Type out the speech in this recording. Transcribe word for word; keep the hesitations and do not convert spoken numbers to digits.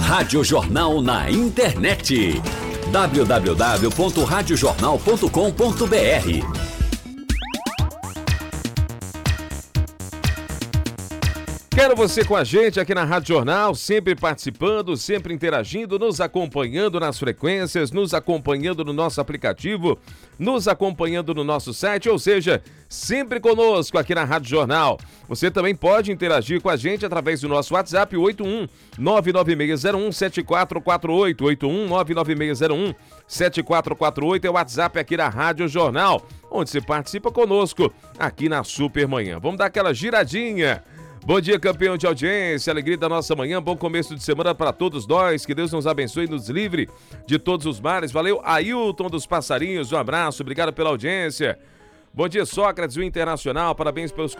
Rádio Jornal na internet. w w w ponto rádio jornal ponto com ponto b r. Quero você com a gente aqui na Rádio Jornal, sempre participando, sempre interagindo, nos acompanhando nas frequências, nos acompanhando no nosso aplicativo, nos acompanhando no nosso site, ou seja, sempre conosco aqui na Rádio Jornal. Você também pode interagir com a gente através do nosso WhatsApp, oito um nove nove seis zero um sete quatro quatro oito, oito um nove nove seis zero um sete quatro quatro oito é o WhatsApp aqui da Rádio Jornal, onde você participa conosco aqui na Supermanhã. Vamos dar aquela giradinha. Bom dia, campeão de audiência, alegria da nossa manhã, bom começo de semana para todos nós, que Deus nos abençoe e nos livre de todos os males. Valeu, Ailton dos Passarinhos, um abraço, obrigado pela audiência. Bom dia, Sócrates, o Internacional, parabéns pelos